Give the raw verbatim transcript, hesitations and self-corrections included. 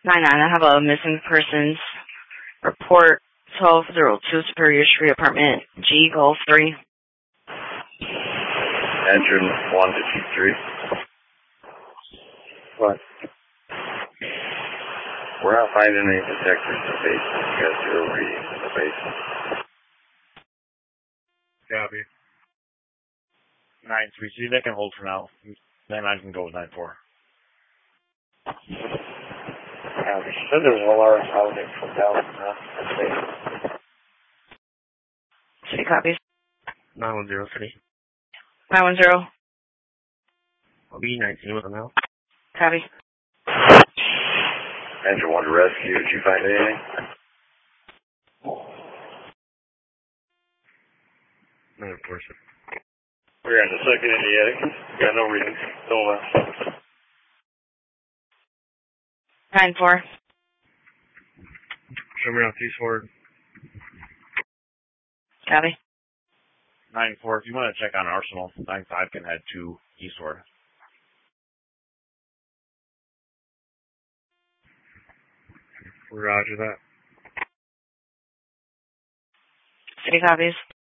nine nine, I have a missing persons report, twelve oh two Superior Street, apartment G, Golf three. Engine one to two three. What? We're not finding any detectors in the basement. You got zero readings in the basement. Copy. nine three, see, they can hold for now. Then I can go with nine four. Copy. Said there was a large housing from down in the basement. City copies. nine one zero three. nine one zero. I'll be nineteen with them now. Copy. Engine one to rescue. Did you find anything? No, of course. We're on the second in the attic. Got no readings. No left. nine four. Show me off eastward. Copy. nine four, if you want to check on Arsenal, nine five can head to eastward. Roger that. City copies.